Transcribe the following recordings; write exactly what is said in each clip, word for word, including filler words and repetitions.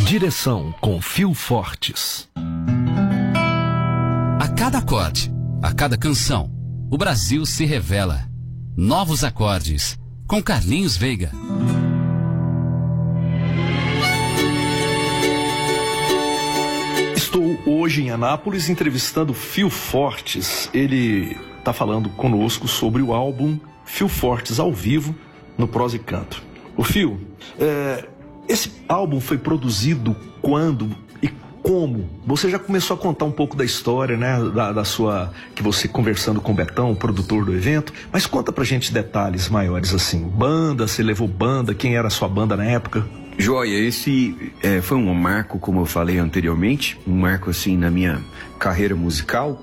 Direção com Phil Fortes. A cada acorde, a cada canção, o Brasil se revela. Novos acordes, com Carlinhos Veiga. Estou hoje em Anápolis entrevistando Phil Fortes. Ele está falando conosco sobre o álbum Phil Fortes ao vivo no Prosa e Canto. O Phil, é, esse álbum foi produzido quando e como? Você já começou a contar um pouco da história, né, da, da sua, que você conversando com o Betão, o produtor do evento, mas conta pra gente detalhes maiores assim. Banda, você levou banda, quem era a sua banda na época? Joia, esse é, foi um marco, como eu falei anteriormente, um marco assim na minha carreira musical,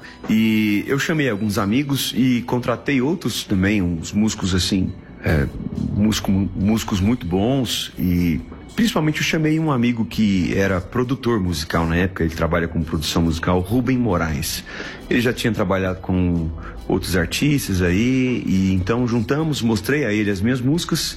e eu chamei alguns amigos e contratei outros também, uns músicos assim, é, músico, músicos muito bons, e principalmente eu chamei um amigo que era produtor musical na época, ele trabalha com produção musical, Rubem Moraes. Ele já tinha trabalhado com outros artistas aí, e então juntamos, mostrei a ele as minhas músicas,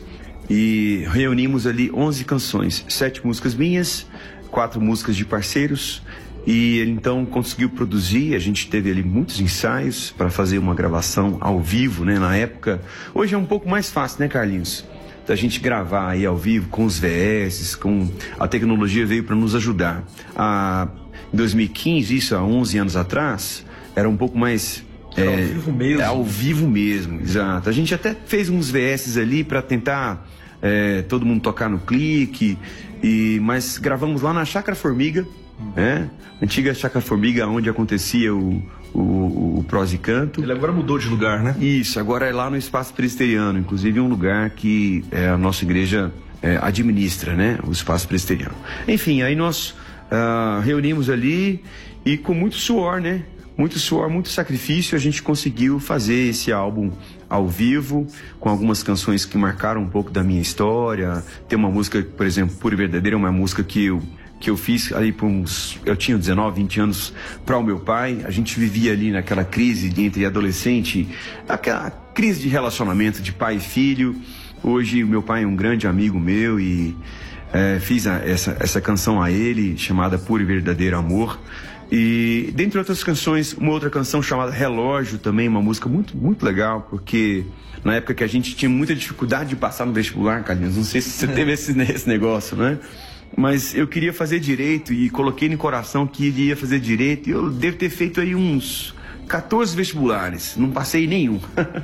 e reunimos ali onze canções, sete músicas minhas, quatro músicas de parceiros, e ele então conseguiu produzir. A gente teve ali muitos ensaios para fazer uma gravação ao vivo, né, na época. Hoje é um pouco mais fácil, né, Carlinhos? Da gente gravar aí ao vivo com os V S, com a tecnologia veio para nos ajudar. Ah, em dois mil e quinze, isso há onze anos atrás, era um pouco mais... É, ao vivo mesmo. É ao vivo mesmo, exato. A gente até fez uns V S ali para tentar é, todo mundo tocar no clique, e, mas gravamos lá na Chácara Formiga, né? Antiga Chácara Formiga, onde acontecia o, o, o Prosa e Canto. Ele agora mudou de lugar, né? Isso, agora é lá no Espaço Presbiteriano, inclusive um lugar que é, a nossa igreja é, administra, né? O Espaço Presbiteriano. Enfim, aí nós uh, reunimos ali e com muito suor, né? Muito suor, muito sacrifício, a gente conseguiu fazer esse álbum ao vivo, com algumas canções que marcaram um pouco da minha história. Tem uma música, por exemplo, Pura e Verdadeira, uma música que eu, que eu fiz ali por uns... Eu tinha dezenove, vinte anos para o meu pai. A gente vivia ali naquela crise de, entre adolescente, aquela crise de relacionamento de pai e filho. Hoje o meu pai é um grande amigo meu e é, fiz a, essa, essa canção a ele, chamada Puro e Verdadeiro Amor. E dentre outras canções, uma outra canção chamada Relógio também, uma música muito, muito legal, porque na época que a gente tinha muita dificuldade de passar no vestibular, Carlinhos, não sei se você teve esse, esse negócio, né? Mas eu queria fazer direito e coloquei no coração que iria fazer direito, e eu devo ter feito aí uns quatorze vestibulares, não passei nenhum.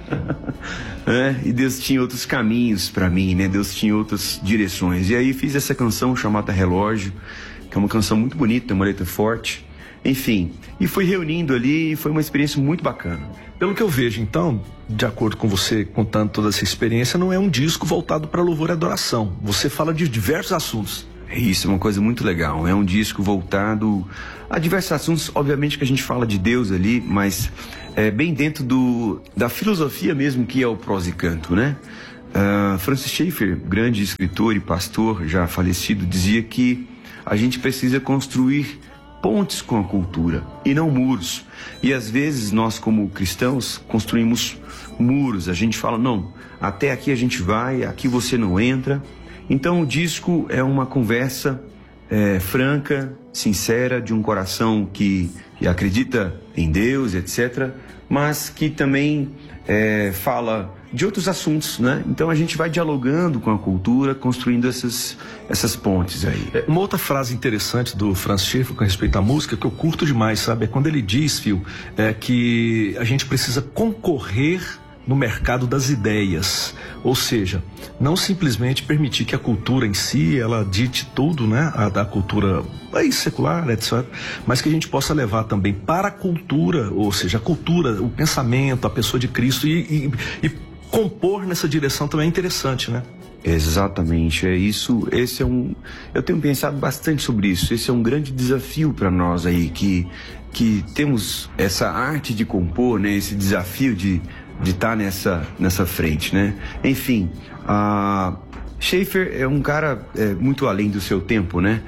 É, e Deus tinha outros caminhos para mim, né? Deus tinha outras direções. E aí fiz essa canção chamada Relógio, que é uma canção muito bonita, uma letra forte. Enfim, e fui reunindo ali e foi uma experiência muito bacana. Pelo que eu vejo, então, de acordo com você contando toda essa experiência, não é um disco voltado para louvor e adoração. Você fala de diversos assuntos. Isso, é uma coisa muito legal. É um disco voltado a diversos assuntos. Obviamente que a gente fala de Deus ali, mas é bem dentro do, da filosofia mesmo que é o Prosa e Canto, né? Uh, Francis Schaeffer, grande escritor e pastor já falecido, dizia que a gente precisa construir pontes com a cultura e não muros. E às vezes nós, como cristãos, construímos muros. A gente fala, não, até aqui a gente vai, aqui você não entra. Então o disco é uma conversa é, franca, sincera, de um coração que, que acredita em Deus, etcétera, mas que também é, fala de outros assuntos, né? Então a gente vai dialogando com a cultura, construindo essas, essas pontes aí. É, uma outra frase interessante do Francis Schaeffer com respeito à música, que eu curto demais, sabe? É quando ele diz, Phil, é que a gente precisa concorrer no mercado das ideias, ou seja, não simplesmente permitir que a cultura em si, ela dite tudo, né, a da cultura aí, secular, etcétera, mas que a gente possa levar também para a cultura, ou seja, a cultura, o pensamento, a pessoa de Cristo, e, e, e compor nessa direção também é interessante, né? Exatamente, é isso. Esse é um, eu tenho pensado bastante sobre isso. Esse é um grande desafio para nós aí, que que temos essa arte de compor, né, esse desafio de de estar nessa, nessa frente, né? Enfim, a Schaeffer é um cara é, muito além do seu tempo, né?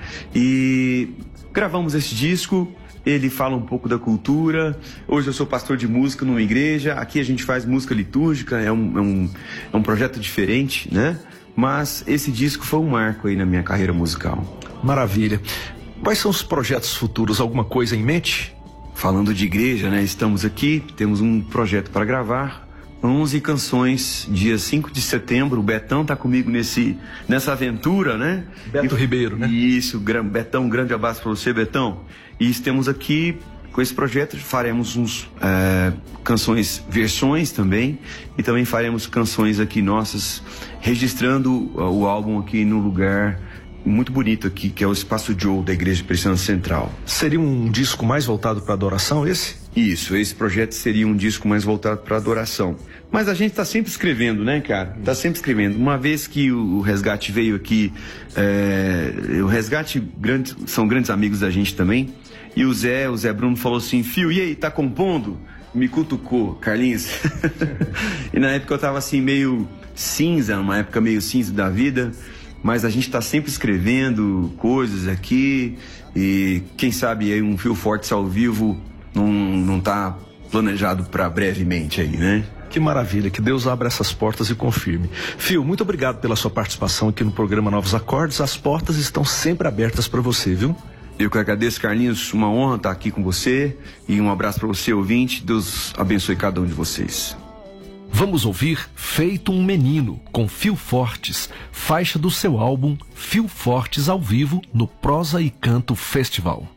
E gravamos esse disco, ele fala um pouco da cultura. Hoje eu sou pastor de música numa igreja, aqui a gente faz música litúrgica, é um, é um, é um projeto diferente, né? Mas esse disco foi um marco aí na minha carreira musical. Maravilha. Quais são os projetos futuros? Alguma coisa em mente? Falando de igreja, né? Estamos aqui, temos um projeto para gravar. onze canções, dia cinco de setembro. O Betão tá comigo nesse, nessa aventura, né? Beto e, Ribeiro, né? Isso, Betão, um grande abraço para você, Betão. E estamos aqui com esse projeto, faremos uns é, canções, versões também, e também faremos canções aqui nossas, registrando o álbum aqui num lugar muito bonito aqui, que é o Espaço Joe da Igreja Presbiteriana Central. Seria um disco mais voltado para adoração, esse? Isso, esse projeto seria um disco mais voltado para adoração. Mas a gente está sempre escrevendo, né, cara? Está sempre escrevendo. Uma vez que o Resgate veio aqui, é, o Resgate grande, são grandes amigos da gente também, e o Zé, o Zé Bruno falou assim, Fio, e aí, tá compondo? Me cutucou, Carlinhos. E na época eu tava assim meio cinza, uma época meio cinza da vida, mas a gente tá sempre escrevendo coisas aqui, e quem sabe aí um Fio Fortes ao vivo não, não tá planejado para brevemente aí, né? Que maravilha, que Deus abra essas portas e confirme. Fio, muito obrigado pela sua participação aqui no programa Novos Acordes. As portas estão sempre abertas para você, viu? Eu que agradeço, Carlinhos, uma honra estar aqui com você, e um abraço para você, ouvinte. Deus abençoe cada um de vocês. Vamos ouvir Feito um Menino, com Fio Fortes, faixa do seu álbum Fio Fortes ao vivo no Prosa e Canto Festival.